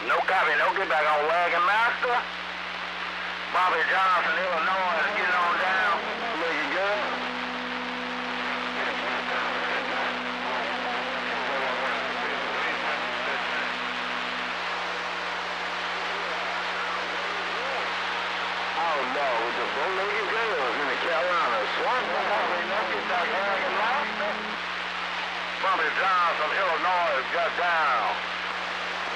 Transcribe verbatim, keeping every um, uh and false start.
No copy, no get back on Wagon Master. Bobby Johnson, Illinois, get on down. Looking good. Oh no, with the bow-legged girls in the Carolina swamp. Bobby, no get back on Wagon Master. Bobby Johnson, Illinois, got down.